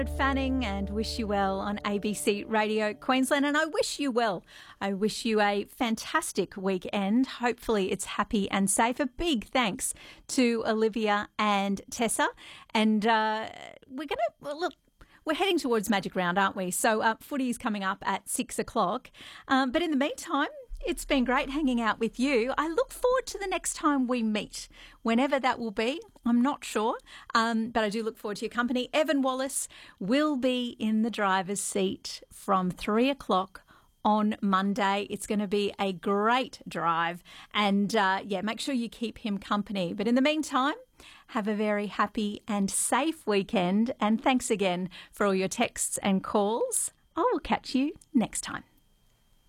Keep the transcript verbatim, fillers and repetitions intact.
Fanning and Wish You Well on A B C Radio Queensland, and I wish you well. I wish you a fantastic weekend. Hopefully it's happy and safe. A big thanks to Olivia and Tessa, and uh, we're going to, well, look, we're heading towards Magic Round, aren't we? So uh, footy is coming up at six o'clock, um, but in the meantime, it's been great hanging out with you. I look forward to the next time we meet, whenever that will be. I'm not sure, um, but I do look forward to your company. Evan Wallace will be in the driver's seat from three o'clock on Monday. It's going to be a great drive, and uh, yeah, make sure you keep him company. But in the meantime, have a very happy and safe weekend, and thanks again for all your texts and calls. I will catch you next time.